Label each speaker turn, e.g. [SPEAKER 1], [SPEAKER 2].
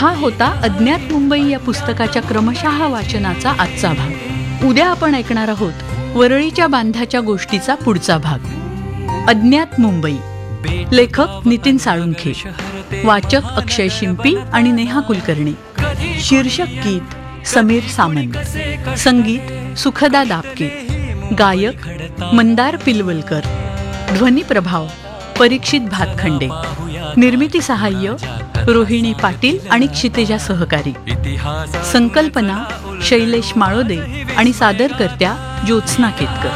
[SPEAKER 1] हा होता अज्ञात मुंबई या पुस्तकाच्या क्रमशः वाचनाचा आजचा भाग. उद्या आपण ऐकणार आहोत वरळीच्या बांधाच्या गोष्टीचा पुढचा भाग. अज्ञात मुंबई. लेखक नितीन साळुंखे, वाचक अक्षय शिंपी आणि नेहा कुलकर्णी. शीर्षक गीत समीर सामंत, संगीत सुखदा दापके, गायक मंदार पिलवलकर, ध्वनी प्रभाव परीक्षित भातखंडे, निर्मिती सहाय्य रोहिणी पाटील आणि क्षितेजा सहकारी, संकल्पना शैलेश माळोदे आणि सादरकर्त्या ज्योत्स्ना केतकर.